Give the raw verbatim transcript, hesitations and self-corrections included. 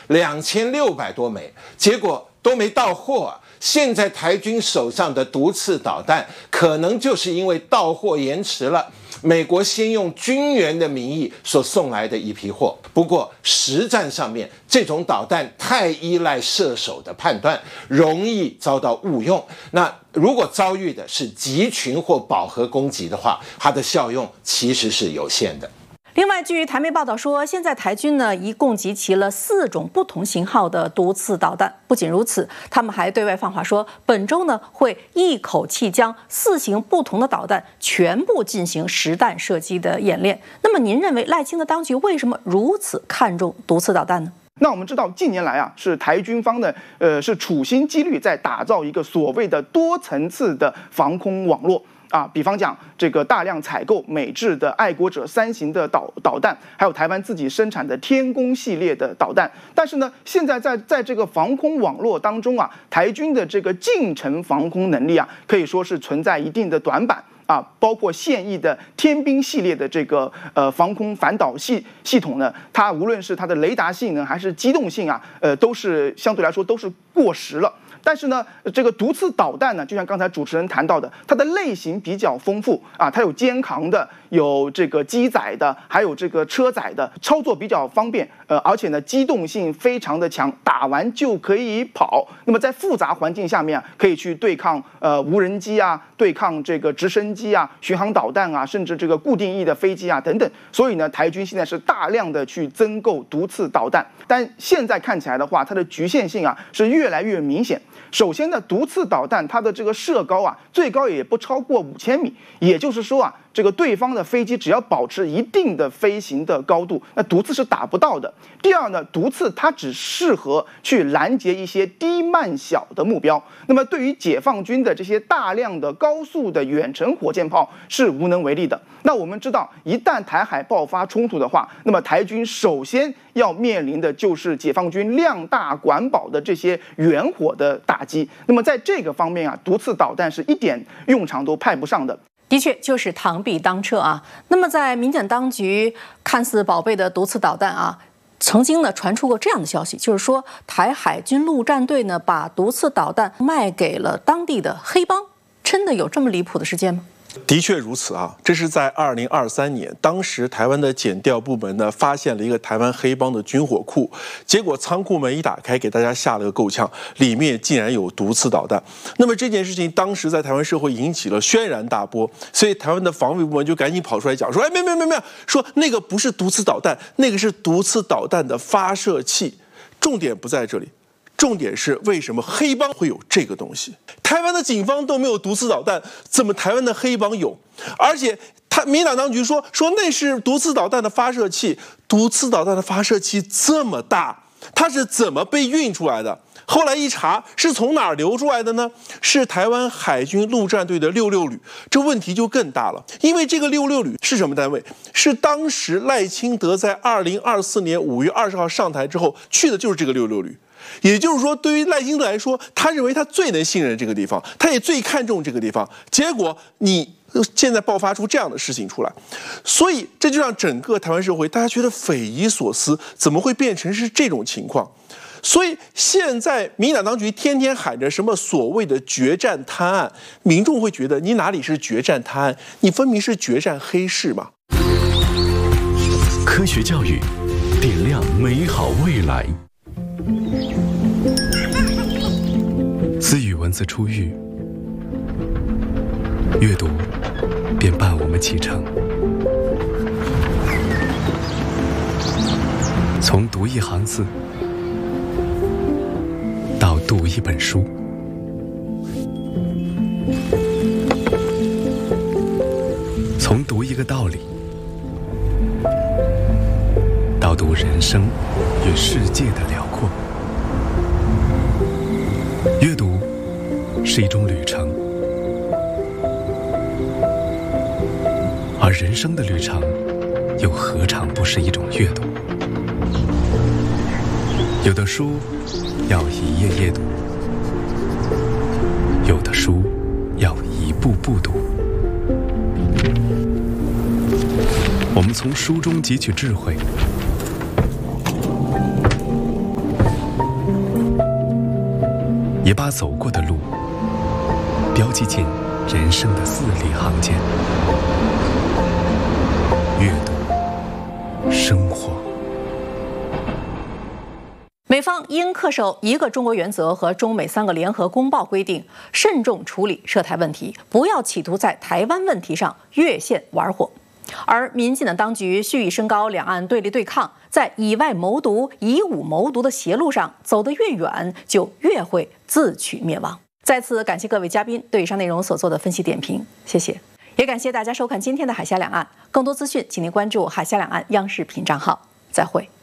两千六百多枚，结果都没到货啊。现在台军手上的毒刺导弹，可能就是因为到货延迟了，美国先用军援的名义所送来的一批货。不过实战上面，这种导弹太依赖射手的判断，容易遭到误用。那如果遭遇的是集群或饱和攻击的话，它的效用其实是有限的。 另外，据台媒报道说，现在台军呢一共集齐了四种不同型号的毒刺导弹。不仅如此，他们还对外放话说，本周呢会一口气将四型不同的导弹全部进行实弹射击的演练。那么，您认为赖清德当局为什么如此看重毒刺导弹呢？ 那我们知道，近年来啊，是台军方呢，呃，是处心积虑在打造一个所谓的多层次的防空网络。啊，比方讲这个大量采购美制的爱国者三型的导导弹，还有台湾自己生产的天弓系列的导弹。但是呢，现在在在这个防空网络当中啊，台军的这个近程防空能力啊，可以说是存在一定的短板。啊，包括现役的天兵系列的这个呃防空反导系系统呢，它无论是它的雷达性能还是机动性啊，呃，都是相对来说都是过时了。但是呢，这个毒刺导弹呢，就像刚才主持人谈到的，它的类型比较丰富啊，它有肩扛的，有这个机载的，还有这个车载的，操作比较方便。呃，而且呢，机动性非常的强，打完就可以跑。那么在复杂环境下面啊，可以去对抗呃无人机啊，对抗这个直升机啊、巡航导弹啊，甚至这个固定翼的飞机啊等等。所以呢，台军现在是大量的去增购毒刺导弹，但现在看起来的话，它的局限性啊是越来越明显。首先呢，毒刺导弹它的这个射高啊，最高也不超过五千米，也就是说啊，这个对方的飞机只要保持一定的飞行的高度，那毒刺是打不到的。第二呢，毒刺它只适合去拦截一些低慢小的目标，那么对于解放军的这些大量的高速的远程火箭炮是无能为力的。那我们知道，一旦台海爆发冲突的话，那么台军首先要面临的就是解放军量大管饱的这些远火的打击。那么在这个方面啊，毒刺导弹是一点用场都派不上的。 的确就是螳臂当车啊。那么在民进当局看似宝贝的毒刺导弹啊，曾经呢传出过这样的消息，就是说台海军陆战队呢把毒刺导弹卖给了当地的黑帮，真的有这么离谱的事件吗？ 的确如此啊！这是在二零二三年，当时台湾的检调部门呢发现了一个台湾黑帮的军火库，结果仓库门一打开，给大家吓了个够呛，里面竟然有毒刺导弹。那么这件事情当时在台湾社会引起了轩然大波，所以台湾的防卫部门就赶紧跑出来讲说：“哎，没有没有没有，说那个不是毒刺导弹，那个是毒刺导弹的发射器。”重点不在这里。重点是为什么黑帮会有这个东西？台湾的警方都没有毒刺导弹，怎么台湾的黑帮有？而且他民进党当局说说那是毒刺导弹的发射器，毒刺导弹的发射器这么大，它是怎么被运出来的？后来一查，是从哪儿流出来的呢？是台湾海军陆战队的六六旅。这问题就更大了，因为这个六六旅是什么单位？是当时赖清德在二零二四年五月二十号上台之后去的，就是这个六六旅。也就是说，对于赖清德来说，他认为他最能信任这个地方，他也最看重这个地方。结果你现在爆发出这样的事情出来，所以这就让整个台湾社会大家觉得匪夷所思，怎么会变成是这种情况？所以现在民进党当局天天喊着什么所谓的决战探案，民众会觉得你哪里是决战探案，你分明是决战黑市嘛。 科学教育，点亮美好未来。自语文字出狱，阅读便伴我们启程。从读一行字到读一本书，从读一个道理到读人生与世界的辽阔。阅读是一种旅程，而人生的旅程又何尝不是一种阅读？有的书要一页页读，有的书要一步步读。我们从书中汲取智慧， 也把走过的路标记进人生的字里行间。阅读，生活。 美方应恪守一个中国原则和中美三个联合公报规定，慎重处理涉台问题，不要企图在台湾问题上越线玩火。而民进党当局蓄意升高两岸对立对抗，在以外谋独、以武谋独的邪路上走得越远，就越会自取灭亡。再次感谢各位嘉宾对以上内容所做的分析点评，谢谢。也感谢大家收看今天的海峡两岸，更多资讯请您关注海峡两岸央视频账号。再会。